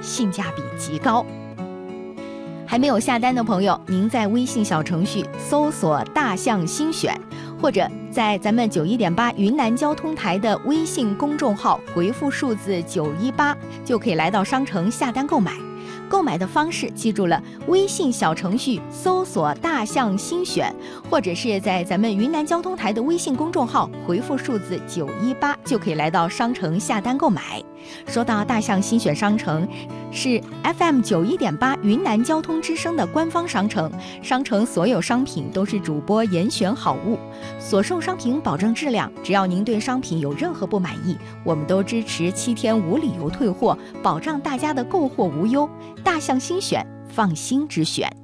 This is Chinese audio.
性价比极高。还没有下单的朋友，您在微信小程序搜索大象新选，或者在咱们91.8云南交通台的微信公众号回复数字918，就可以来到商城下单购买。购买的方式记住了，微信小程序搜索大象新选，或者是在咱们云南交通台的微信公众号回复数字918，就可以来到商城下单购买。说到大象新选商城，是 FM 91.8云南交通之声的官方商城，商城所有商品都是主播严选好物，所售商品保证质量，只要您对商品有任何不满意，我们都支持7天无理由退货，保障大家的购货无忧。大象新选，放心之选。